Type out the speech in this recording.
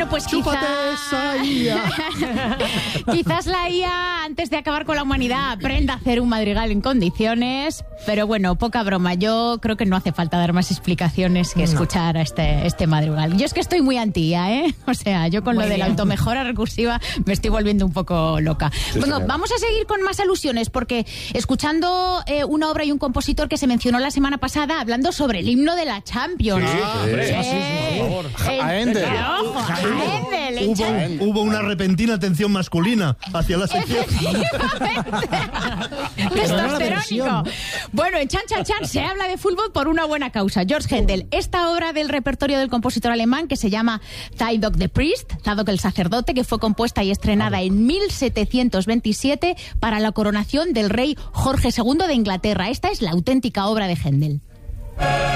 Bueno, pues ¡Chúpate esa IA! quizás la IA, antes de acabar con la humanidad, aprenda a hacer un madrigal en condiciones, pero bueno, poca broma. Yo creo que no hace falta dar más explicaciones que escuchar a este madrigal. Yo es que estoy muy anti-IA, ¿eh? O sea, yo con Muy lo de la bien. automejora recursiva me estoy volviendo un poco loca. Sí, Bueno, señora. vamos a seguir con más alusiones, porque escuchando una obra y un compositor que se mencionó la semana pasada hablando sobre el himno de la Champions. A Ender. Ojo, a Ender, el Chan- Hubo una repentina atención masculina hacia la sección. Testosterónico. Bueno, en Chan Chan Chan se habla de fútbol por una buena causa. George Händel, esta obra del repertorio del compositor alemán que se llama Zadok the Priest, Zadok el sacerdote, que fue compuesta y estrenada en 1727 para la coronación del rey Jorge II de Inglaterra. Esta es la auténtica obra de Händel.